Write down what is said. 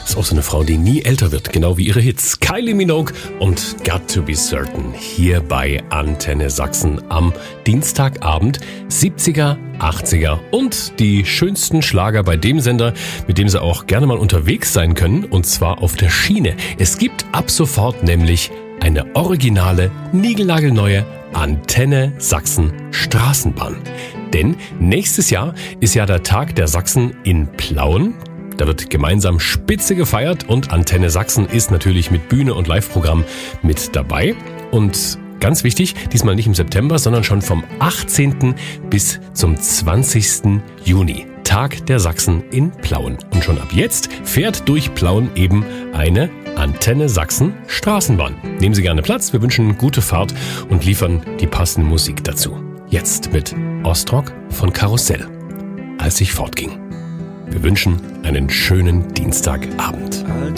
Ist auch so eine Frau, die nie älter wird, genau wie ihre Hits. Kylie Minogue und Got to Be Certain hier bei Antenne Sachsen am Dienstagabend. 70er, 80er und die schönsten Schlager bei dem Sender, mit dem Sie auch gerne mal unterwegs sein können, und zwar auf der Schiene. Es gibt ab sofort nämlich eine originale, niegelnagelneue Antenne Sachsen Straßenbahn. Denn nächstes Jahr ist ja der Tag der Sachsen in Plauen. Da wird gemeinsam Spitze gefeiert und Antenne Sachsen ist natürlich mit Bühne und Live-Programm mit dabei. Und ganz wichtig, diesmal nicht im September, sondern schon vom 18. bis zum 20. Juni. Tag der Sachsen in Plauen. Und schon ab jetzt fährt durch Plauen eben eine Antenne Sachsen Straßenbahn. Nehmen Sie gerne Platz, wir wünschen gute Fahrt und liefern die passende Musik dazu. Jetzt mit Ostrock von Karussell, als ich fortging. Wir wünschen einen schönen Dienstagabend.